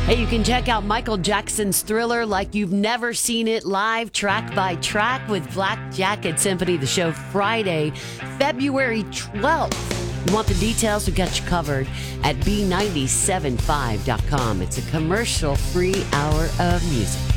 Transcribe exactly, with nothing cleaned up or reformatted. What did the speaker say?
Hey, you can check out Michael Jackson's Thriller like you've never seen it live, track by track, with Black Jacket Symphony, the show Friday, February twelfth. You want the details? We got you covered at B nine seven five dot com. It's a commercial-free hour of music.